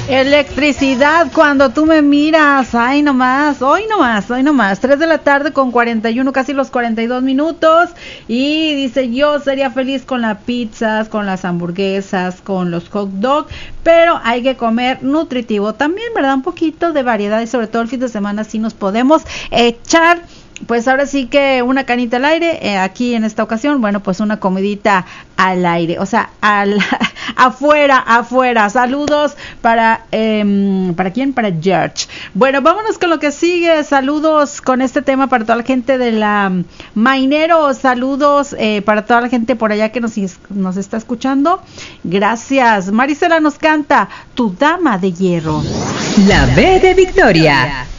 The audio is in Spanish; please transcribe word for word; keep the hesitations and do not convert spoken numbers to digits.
Electricidad cuando tú me miras, ay nomás, hoy nomás, hoy nomás, tres de la tarde con cuarenta y uno, casi los cuarenta y dos minutos, y dice, yo sería feliz con las pizzas, con las hamburguesas, con los hot dogs, pero hay que comer nutritivo también, ¿verdad? Un poquito de variedad y sobre todo el fin de semana sí nos podemos echar. Pues ahora sí que una canita al aire, eh, aquí en esta ocasión, bueno, pues una comidita al aire, o sea, al, afuera, afuera. Saludos para, eh, ¿para quién? Para George. Bueno, vámonos con lo que sigue. Saludos con este tema para toda la gente de la Mainero. Saludos eh, para toda la gente por allá que nos, nos está escuchando. Gracias. Marisela nos canta Tu Dama de Hierro. La B de Victoria.